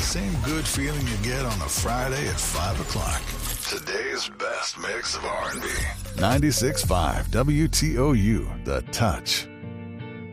same good feeling you get on a Friday at 5 o'clock. Today's best mix of R&B. 96.5 WTOU, The Touch.